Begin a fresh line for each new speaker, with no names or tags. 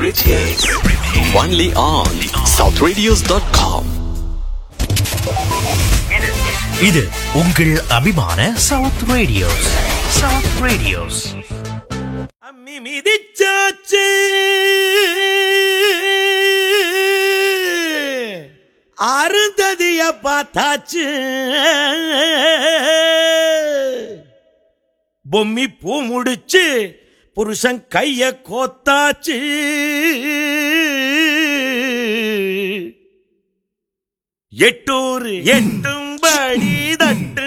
favorite hits. Only on southradios.com.
இது உங்கள் அபிமான சவுத் ரேடியோஸ். South radios.
அம்மி மிதிச்சாச்சு அருந்ததிய பார்த்தாச்சு பொம்மி பூ முடிச்சு புருஷன் கைய கோத்தாச்சு எட்டூர் எட்டும்படி தட்டு